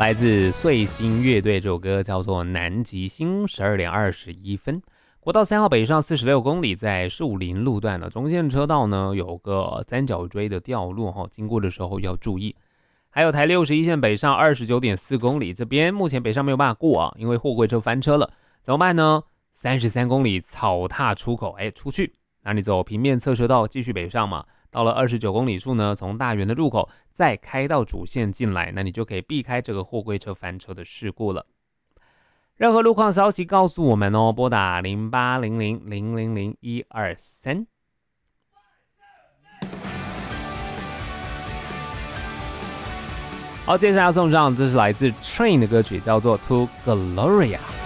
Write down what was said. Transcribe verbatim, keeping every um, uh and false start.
来自碎星乐队，这首歌叫做《南极星》，十二点二十一分。国道三号北上四十六公里，在树林路段的中线车道呢，有个三角锥的掉落，经过的时候要注意。还有台六十一线北上二十九点四公里，这边目前北上没有办法过啊，因为货柜车翻车了，怎么办呢？三十三公里草踏出口，哎，出去，那你走平面侧车道继续北上嘛。到了二十九公里处呢，从大园的入口再开到主线进来，那你就可以避开这个货柜车翻车的事故了。任何路况消息告诉我们哦，拨打零八零零零零零一二三。好，接下来要送上这是来自 Train 的歌曲，叫做 To Gloria。